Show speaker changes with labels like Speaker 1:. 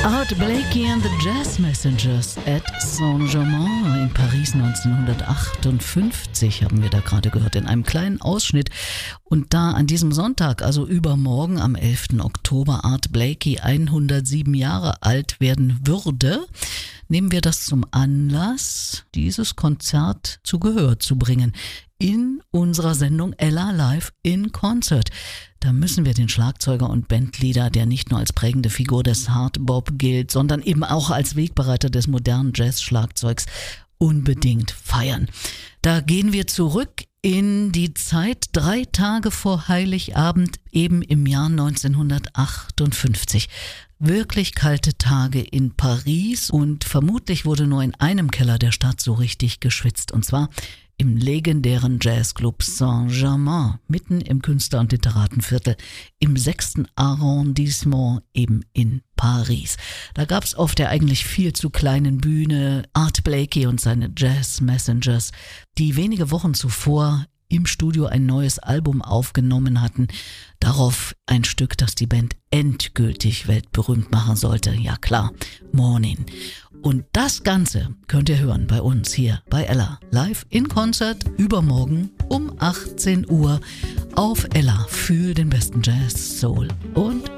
Speaker 1: Art Blakey and the Jazz Messengers at Saint-Germain in Paris 1958 haben wir da gerade gehört, in einem kleinen Ausschnitt. Und da an diesem Sonntag, also übermorgen am 11. Oktober, Art Blakey 107 Jahre alt werden würde, nehmen wir das zum Anlass, dieses Konzert zu Gehör zu bringen in unserer Sendung Ella Live in Concert. Da müssen wir den Schlagzeuger und Bandleader, der nicht nur als prägende Figur des Hardbop gilt, sondern eben auch als Wegbereiter des modernen Jazz-Schlagzeugs, unbedingt feiern. Da gehen wir zurück in die Zeit 3 Tage vor Heiligabend, eben im Jahr 1958. Wirklich kalte Tage in Paris und vermutlich wurde nur in einem Keller der Stadt so richtig geschwitzt, und zwar im legendären Jazzclub Saint-Germain, mitten im Künstler- und Literatenviertel, im 6. Arrondissement eben in Paris. Da gab's auf der eigentlich viel zu kleinen Bühne Art Blakey und seine Jazz Messengers, die wenige Wochen zuvor im Studio ein neues Album aufgenommen hatten. Darauf ein Stück, das die Band endgültig weltberühmt machen sollte. Ja klar, Morning. Und das Ganze könnt ihr hören bei uns hier bei Ella Live in Concert übermorgen um 18 Uhr auf Ella. Fühl den besten Jazz, Soul und